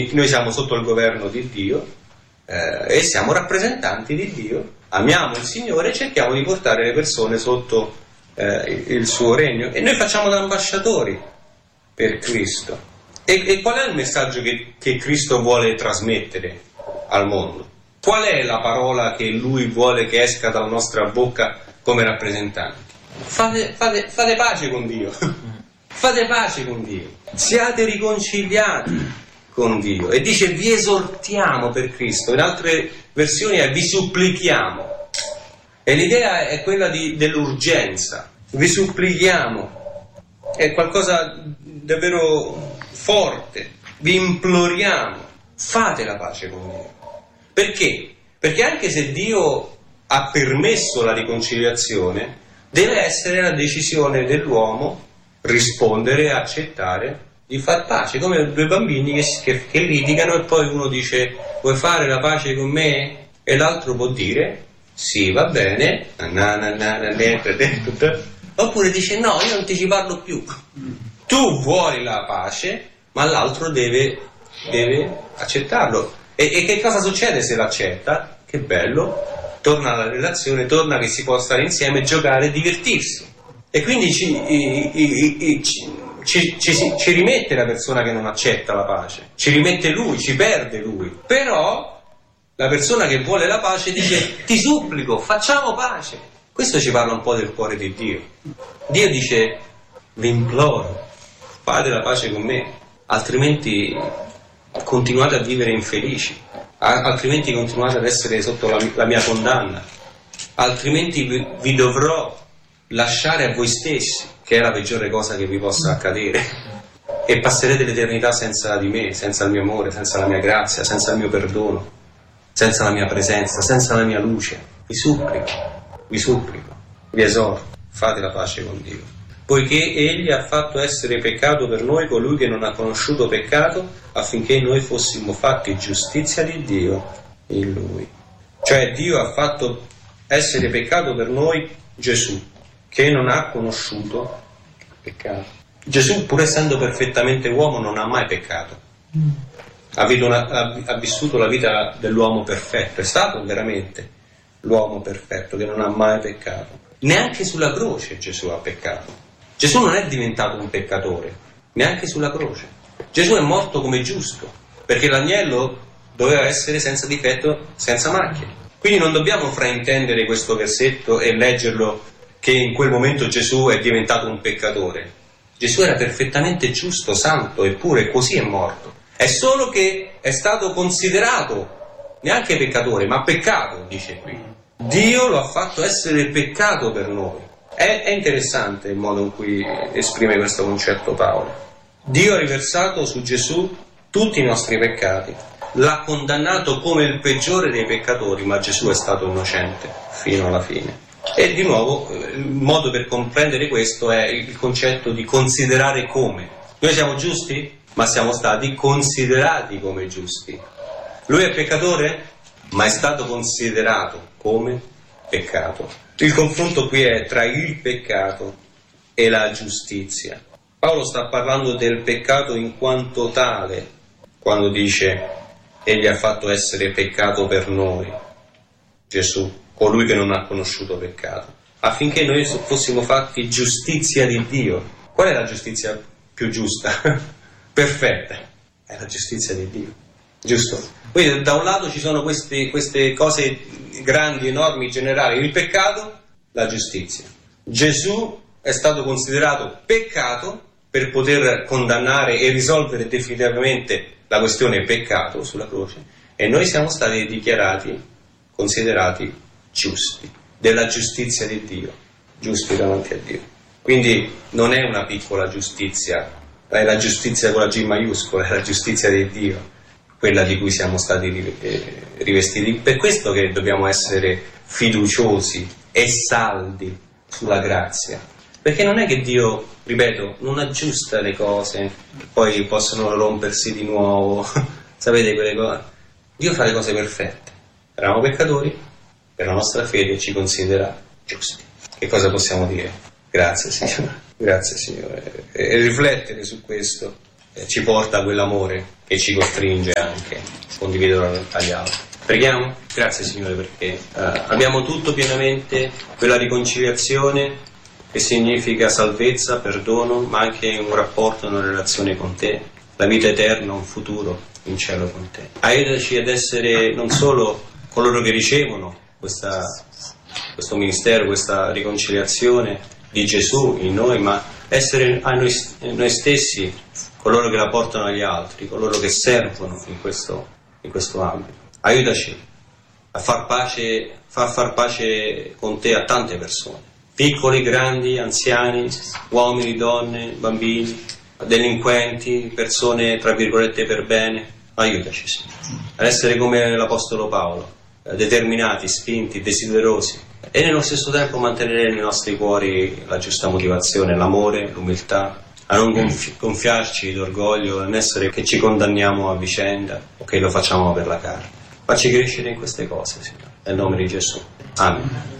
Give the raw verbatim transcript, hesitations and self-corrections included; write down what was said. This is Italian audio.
quindi noi siamo sotto il governo di Dio eh, e siamo rappresentanti di Dio, amiamo il Signore e cerchiamo di portare le persone sotto eh, il suo regno, e noi facciamo da ambasciatori per Cristo. E, e qual è il messaggio che, che Cristo vuole trasmettere al mondo? Qual è la parola che Lui vuole che esca dalla nostra bocca come rappresentanti? Fate, fate, fate pace con Dio. Fate pace con Dio. Siate riconciliati con Dio. E dice vi esortiamo per Cristo. In altre versioni è vi supplichiamo. E l'idea è quella di, dell'urgenza. Vi supplichiamo. È qualcosa davvero forte. Vi imploriamo. Fate la pace con Dio. Perché? Perché anche se Dio ha permesso la riconciliazione, deve essere la decisione dell'uomo rispondere, accettare di far pace, come due bambini che, che, che litigano e poi uno dice vuoi fare la pace con me? E l'altro può dire sì, va bene, na, na, na, na, na, oppure dice no, io non ti ci parlo più. Tu vuoi la pace, ma l'altro deve, deve accettarlo. E, e che cosa succede se l'accetta? Che bello, torna alla relazione, torna che si può stare insieme, giocare e divertirsi. E quindi ci, i, i, i, ci, ci, ci, ci rimette la persona che non accetta la pace, ci rimette lui, ci perde lui. Però la persona che vuole la pace dice ti supplico, facciamo pace. Questo ci parla un po' del cuore di Dio. Dio dice vi imploro, fate la pace con me, altrimenti continuate a vivere infelici, altrimenti continuate ad essere sotto la, la mia condanna, altrimenti vi, vi dovrò lasciare a voi stessi, che è la peggiore cosa che vi possa accadere, e passerete l'eternità senza di me, senza il mio amore, senza la mia grazia, senza il mio perdono, senza la mia presenza, senza la mia luce. Vi supplico, vi supplico, vi esorto, fate la pace con Dio, poiché Egli ha fatto essere peccato per noi colui che non ha conosciuto peccato, affinché noi fossimo fatti giustizia di Dio in Lui. Cioè Dio ha fatto essere peccato per noi Gesù, che non ha conosciuto peccato. Gesù, pur essendo perfettamente uomo, non ha mai peccato. Ha, una, ha, ha vissuto la vita dell'uomo perfetto, è stato veramente l'uomo perfetto che non ha mai peccato. Neanche sulla croce Gesù ha peccato. Gesù non è diventato un peccatore, neanche sulla croce. Gesù è morto come giusto, perché l'agnello doveva essere senza difetto, senza macchia. Quindi non dobbiamo fraintendere questo versetto e leggerlo che in quel momento Gesù è diventato un peccatore. Gesù era perfettamente giusto, santo, eppure così è morto. È solo che è stato considerato neanche peccatore, ma peccato, dice qui. Dio lo ha fatto essere peccato per noi. È, è interessante il modo in cui esprime questo concetto Paolo. Dio ha riversato su Gesù tutti i nostri peccati, l'ha condannato come il peggiore dei peccatori, ma Gesù è stato innocente fino alla fine. E di nuovo il modo per comprendere questo è il concetto di considerare come. Noi siamo giusti, ma siamo stati considerati come giusti. Lui è peccatore, ma è stato considerato come peccato. Il confronto qui è tra il peccato e la giustizia. Paolo sta parlando del peccato in quanto tale quando dice egli ha fatto essere peccato per noi, Gesù, colui che non ha conosciuto peccato, affinché noi fossimo fatti giustizia di Dio. Qual è la giustizia più giusta? Perfetta, è la giustizia di Dio, giusto? Quindi da un lato ci sono queste, queste cose grandi, enormi, generali, il peccato, la giustizia. Gesù è stato considerato peccato per poter condannare e risolvere definitivamente la questione peccato sulla croce, e noi siamo stati dichiarati, considerati giusti, della giustizia di Dio, giusti davanti a Dio. Quindi non è una piccola giustizia, è la giustizia con la G maiuscola, è la giustizia di Dio, quella di cui siamo stati rivestiti. Per questo che dobbiamo essere fiduciosi e saldi sulla grazia, perché non è che Dio, ripeto, non aggiusta le cose, poi possono rompersi di nuovo, sapete quelle cose. Dio fa le cose perfette. Eravamo peccatori, per la nostra fede ci considera giusti. Che cosa possiamo dire? Grazie Signore, grazie Signore. E riflettere su questo eh, ci porta a quell'amore che ci costringe anche a condividerlo agli altri. Preghiamo? Grazie Signore, perché eh, abbiamo tutto pienamente, quella riconciliazione che significa salvezza, perdono, ma anche un rapporto, una relazione con te, la vita eterna, un futuro in cielo con te. Aiutaci ad essere non solo coloro che ricevono questa, questo ministero, questa riconciliazione di Gesù in noi, ma essere a noi, noi stessi coloro che la portano agli altri, coloro che servono in questo, in questo ambito. Aiutaci a far pace, far far pace con te a tante persone, piccoli, grandi, anziani, uomini, donne, bambini, delinquenti, persone tra virgolette per bene. Aiutaci, Signore, ad essere come l'Apostolo Paolo, determinati, spinti, desiderosi, e nello stesso tempo mantenere nei nostri cuori la giusta motivazione, l'amore, l'umiltà, a non gonfi- gonfiarci d'orgoglio, a non essere che ci condanniamo a vicenda o che lo facciamo per la carne. Facci crescere in queste cose, Signore, nel nome di Gesù. Amen.